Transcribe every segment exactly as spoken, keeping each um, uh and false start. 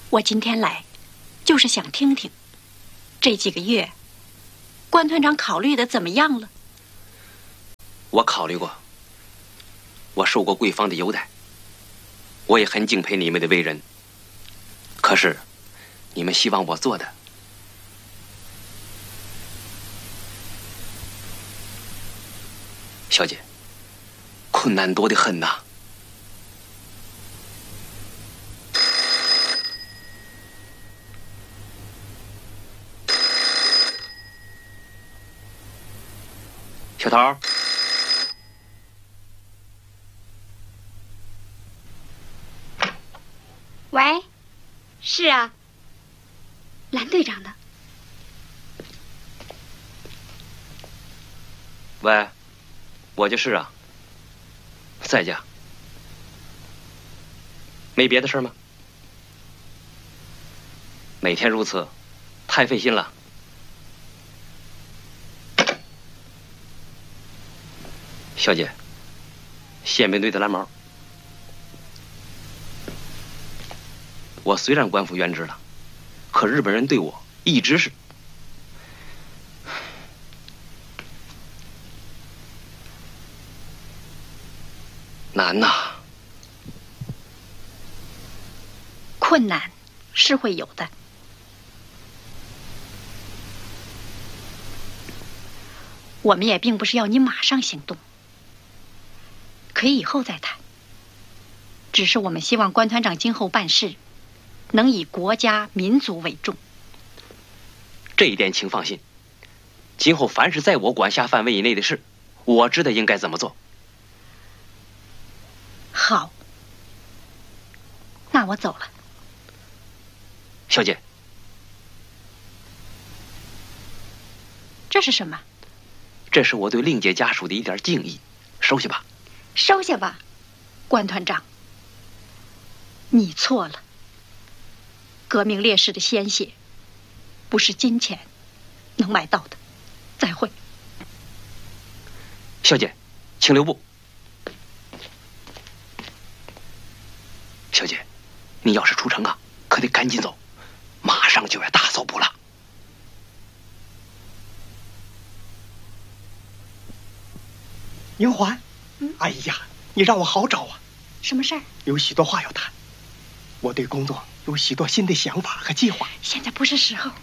我今天来，就是想听听，这几个月，关团长考虑的怎么样了？ 我考虑过，我受过贵方的优待，我也很敬佩你们的为人。可是，你们希望我做的，小姐，困难多得很呐。小桃， 喂，是啊，蓝队长的。 喂，我就是啊，在家。没别的事吗？每天如此，太费心了。小姐，宪兵队的蓝毛，我虽然官复原职了，可日本人对我一直是难呐。 困难是会有的，我们也并不是要你马上行动。可以以后再谈，只是我们希望关团长今后办事能以国家民族为重。 这一点请放心，今后凡是在我管辖范围以内的事，我知道应该怎么做。 好，那我走了。 小姐， 这是什么？ 这是我对令姐家属的一点敬意，收下吧。 收下吧，关团长，你错了。革命烈士的鲜血，不是金钱能买到的。再会。 小姐，请留步。小姐，你要是出城啊，可得赶紧走，马上就要大搜捕了。 英环。嗯，哎呀，你让我好找啊！ 什么事儿？ 有许多话要谈。我对工作有许多新的想法和计划。 现在不是时候。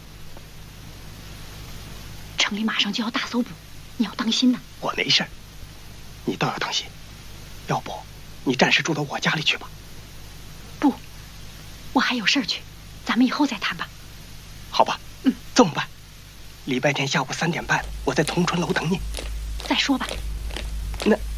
城里马上就要大搜捕，你要当心呐。 我没事，你倒要当心。要不，你暂时住到我家里去吧。 不，我还有事儿去，咱们以后再谈吧。 好吧， 嗯， 这么办。礼拜天下午三点半，我在同春楼等你。 再说吧。 那